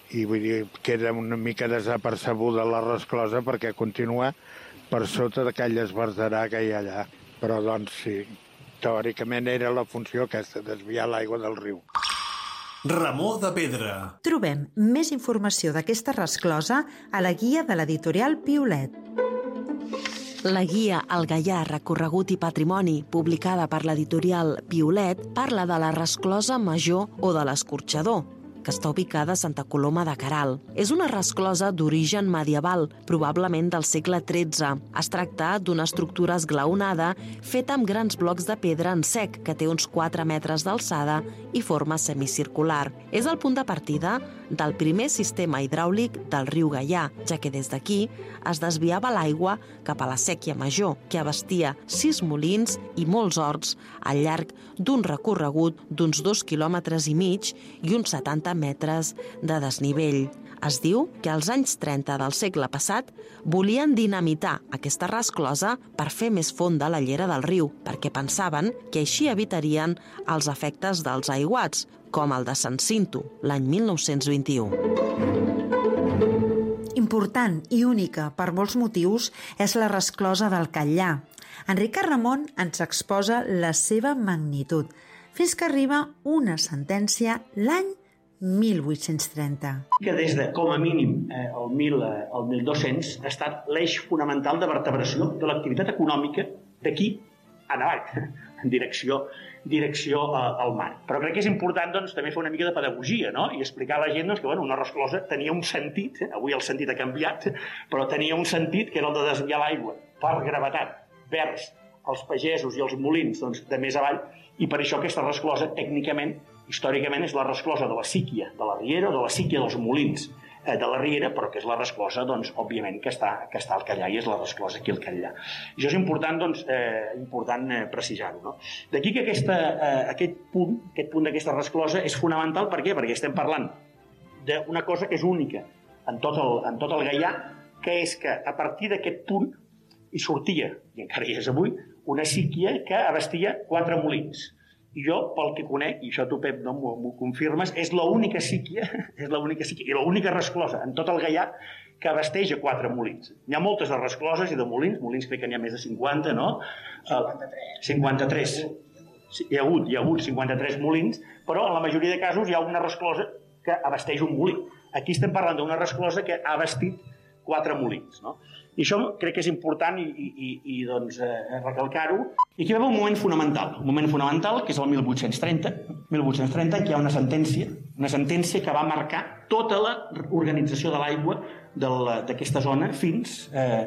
i vull dir, queda una mica desapercebuda la resclosa perquè continua per sota d'aquell esbarderà que hi ha allà. Però doncs sí, teòricament era la funció aquesta, desviar l'aigua del riu. Ramó de Pedra. Trobem més informació d'aquesta resclosa a la guia de l'editorial Piolet. La guia El Gaià, recorregut i patrimoni, publicada per l'editorial Piolet, parla de la resclosa major o de l'escorxador, que està ubicada a Santa Coloma de Queralt. És una resclosa d'origen medieval, probablement del segle XIII. Es tracta d'una estructura esglaonada feta amb grans blocs de pedra en sec, que té uns 4 metres d'alçada i forma semicircular. És el punt de partida del primer sistema hidràulic del riu Gaià, ja que des d'aquí es desviava l'aigua cap a la séquia major, que abastia 6 molins i molts horts al llarg d'un recorregut d'uns 2,5 quilòmetres i uns 70 metres de desnivell. Es diu que als anys 30 del segle passat volien dinamitar aquesta resclosa per fer més fonda la llera del riu, perquè pensaven que així evitarien els efectes dels aiguats, com el de Sant Cinto, l'any 1921. Important i única per molts motius és la resclosa del Catllà. En Ricard Ramon ens exposa la seva magnitud, fins que arriba una sentència l'any 1830. Que des de, com a mínim, el 1200 ha estat l'eix fonamental de vertebració de l'activitat econòmica d'aquí en avall, en direcció al mar. Però crec que és important doncs, també fer una mica de pedagogia, no? I explicar a la gent doncs, que una resclosa tenia un sentit, avui el sentit ha canviat, però tenia un sentit que era el de desviar l'aigua per gravetat vers els pagesos i els molins doncs, de més avall, i per això aquesta resclosa, tècnicament, històricament, és la resclosa de la síquia de la riera o de la síquia dels molins de la riera, però que és la resclosa, doncs, òbviament, que està al Catllà i és la resclosa aquí al Catllà. I això és important, doncs, precisar-ho. No? D'aquí que aquest punt d'aquesta resclosa és fonamental. Per què? Perquè estem parlant d'una cosa que és única en tot el Gaià, que és que a partir d'aquest punt hi sortia, i encara hi és avui, una síquia que abastia 4 molins. I jo, pel que conec, i això tu, Pep, no m'ho confirmes, és l'única síquia i l'única resclosa en tot el Gaià que abasteix a 4 molins. Hi ha moltes de rescloses i de molins crec que n'hi ha més de 50, no? 53. Hi ha hagut 53 molins, però en la majoria de casos hi ha una resclosa que abasteix un molí. Aquí estem parlant d'una resclosa que ha abastit 4 molins, no? I això crec que és important i recalcar-ho. I aquí va haver un moment fonamental, que és el 1830, en què hi ha una sentència que va marcar tota l'organització de l'aigua d'aquesta zona fins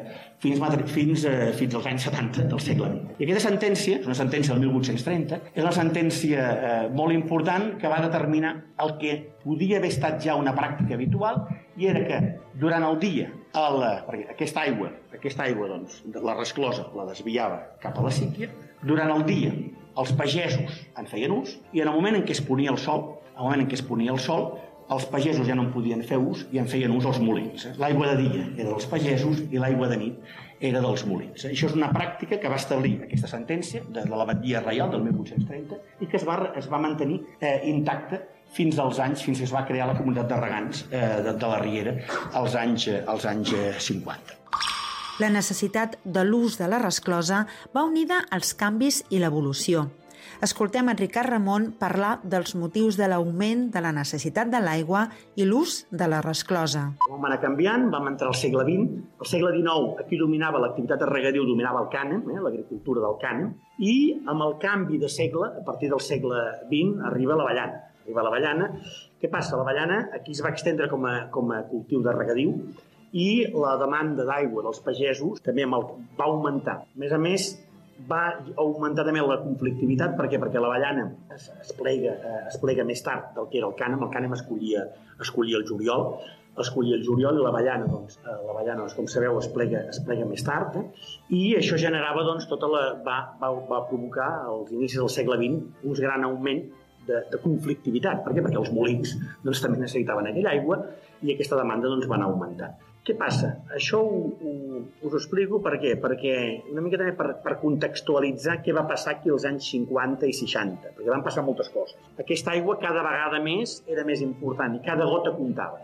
als anys 70 del segle XX. I aquesta sentència, és una sentència del 1830, és una sentència molt important que va determinar el que podia haver estat ja una pràctica habitual, i era que durant el dia, perquè aquesta aigua doncs, la resclosa la desviava cap a la síquia, durant el dia els pagesos en feien ús, i en el moment en què es ponia el sol, els pagesos ja no en podien fer ús i en feien ús els molins. L'aigua de dia era dels pagesos i l'aigua de nit era dels molins. Això és una pràctica que va establir aquesta sentència de l'abadia reial del 1830 i que es va mantenir intacta fins que es va crear la comunitat de regants de la riera als anys 50. La necessitat de l'ús de la resclosa va unida als canvis i l'evolució. Escoltem en Ricard Ramon parlar dels motius de l'augment de la necessitat de l'aigua i l'ús de la resclosa. Vam anar canviant, vam entrar al segle XX. Al segle XIX aquí dominava l'activitat de regadiu, dominava el cànem, l'agricultura del cànem, i amb el canvi de segle, a partir del segle XX, arriba l'avellana. Què passa? L'avellana aquí es va extendre com a cultiu de regadiu i la demanda d'aigua dels pagesos també va augmentar. A més, va augmentar també la conflictivitat. Per què? Perquè l'avellana es plega més tard del que era el cànem. El cànem es collia el juliol, i l'avellana, com sabeu, es plega més tard, i això generava, va provocar als inicis del segle XX un gran augment de conflictivitat. Per què? Perquè els molins també necessitaven aquella aigua i aquesta demanda va anar augmentant. Què passa? Això us ho explico per què? Perquè una mica també per contextualitzar què va passar aquí als anys 50 i 60, perquè van passar moltes coses. Aquesta aigua cada vegada més era més important i cada gota comptava.